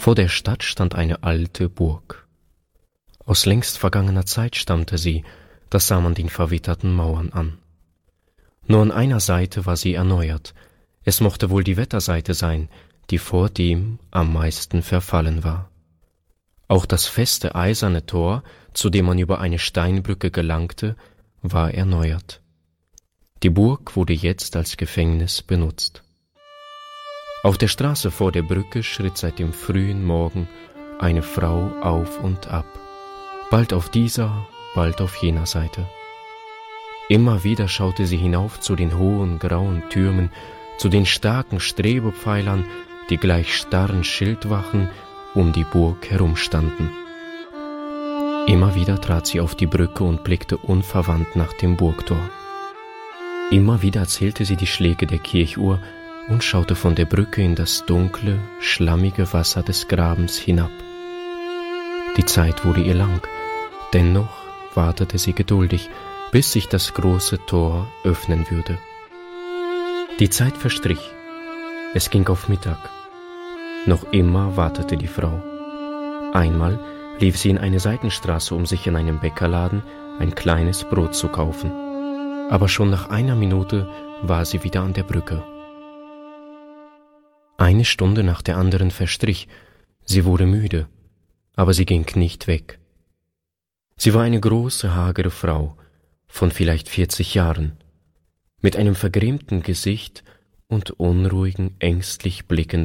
Vor der Stadt stand eine alte Burg. Aus längst vergangener Zeit stammte sie, das sah man den verwitterten Mauern an. Nur an einer Seite war sie erneuert, es mochte wohl die Wetterseite sein, die vordem am meisten verfallen war. Auch das feste eiserne Tor, zu dem man über eine Steinbrücke gelangte, war erneuert. Die Burg wurde jetzt als Gefängnis benutzt. Auf der Straße vor der Brücke schritt seit dem frühen Morgen eine Frau auf und ab, bald auf dieser, bald auf jener Seite. Immer wieder schaute sie hinauf zu den hohen grauen Türmen, zu den starken Strebepfeilern, die gleich starren Schildwachen um die Burg herumstanden. Immer wieder trat sie auf die Brücke und blickte unverwandt nach dem Burgtor. Immer wieder zählte sie die Schläge der Kirchuhr und schaute von der Brücke in das dunkle, schlammige Wasser des Grabens hinab. Die Zeit wurde ihr lang, dennoch wartete sie geduldig, bis sich das große Tor öffnen würde. Die Zeit verstrich, es ging auf Mittag. Noch immer wartete die Frau. Einmal lief sie in eine Seitenstraße, um sich in einem Bäckerladen ein kleines Brot zu kaufen. Aber schon nach einer Minute war sie wieder an der Brücke. Eine Stunde nach der anderen verstrich, sie wurde müde, aber sie ging nicht weg. Sie war eine große, hagere Frau, von vielleicht 40 Jahren, mit einem vergrämten Gesicht und unruhigen, ängstlich blickenden